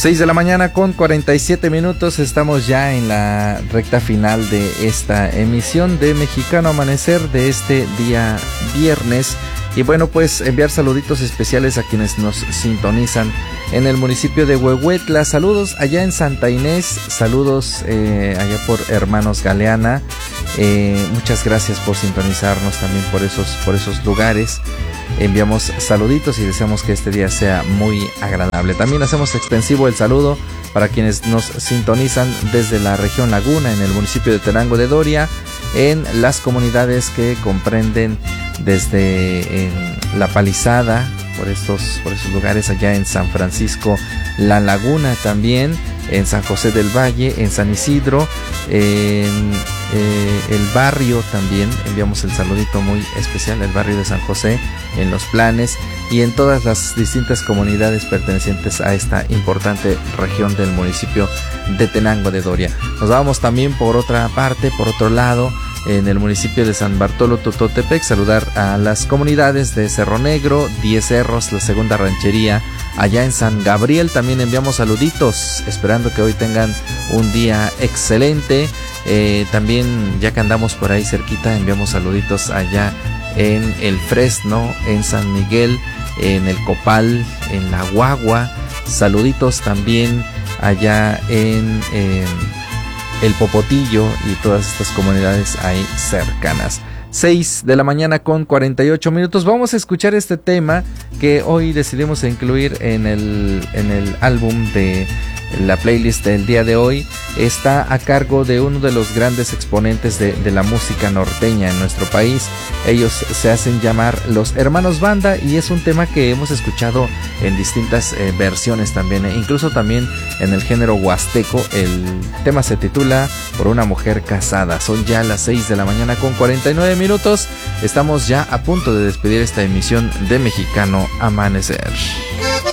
6 de la mañana con 47 minutos, estamos ya en la recta final de esta emisión de Mexicano Amanecer de este día viernes. Y bueno, pues enviar saluditos especiales a quienes nos sintonizan en el municipio de Huehuetla. Saludos allá en Santa Inés, saludos allá por Hermanos Galeana. Muchas gracias por sintonizarnos también por esos lugares. Enviamos saluditos y deseamos que este día sea muy agradable. También hacemos extensivo el saludo para quienes nos sintonizan desde la región Laguna, en el municipio de Tenango de Doria, en las comunidades que comprenden desde La Palizada, por esos lugares, allá en San Francisco La Laguna también, en San José del Valle, en San Isidro, en el barrio también, enviamos el saludito muy especial, el barrio de San José, en Los Planes y en todas las distintas comunidades pertenecientes a esta importante región del municipio de Tenango de Doria. Nos vamos también por otra parte, por otro lado, en el municipio de San Bartolo Tototepec, saludar a las comunidades de Cerro Negro, 10 Cerros, la Segunda Ranchería, allá en San Gabriel. También enviamos saluditos, esperando que hoy tengan un día excelente. También, ya que andamos por ahí cerquita, enviamos saluditos allá en el Fresno, en San Miguel, en el Copal, en la Guagua. Saluditos también allá en el Popotillo y todas estas comunidades ahí cercanas. 6 de la mañana con 48 minutos. Vamos a escuchar este tema que hoy decidimos incluir en el álbum de la playlist del día de hoy. Está a cargo de uno de los grandes exponentes de la música norteña en nuestro país. Ellos se hacen llamar Los Hermanos Banda y es un tema que hemos escuchado en distintas versiones también, incluso también en el género huasteco. El tema se titula Por una mujer casada. Son ya las 6 de la mañana con 49 minutos. Estamos ya a punto de despedir esta emisión de Mexicano Amanecer.